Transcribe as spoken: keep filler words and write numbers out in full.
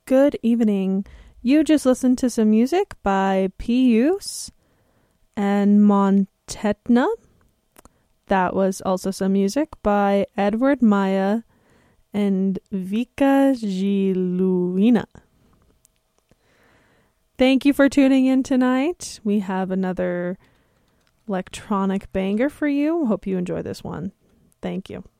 good evening. You just listened to some music by Pius and Montetna. That was also some music by Edward Maya and Vika Giluina. Thank you for tuning in tonight. We have another electronic banger for you. Hope you enjoy this one. Thank you.